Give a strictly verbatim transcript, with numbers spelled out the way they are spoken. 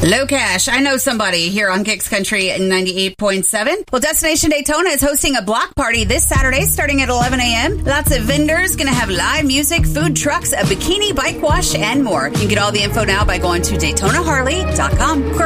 Low Cash. I know somebody here on Kicks Country ninety-eight point seven. Well, Destination Daytona is hosting a block party this Saturday starting at eleven a.m. Lots of vendors going to have live music, food trucks, a bikini bike wash, and more. You can get all the info now by going to Daytona Harley dot com.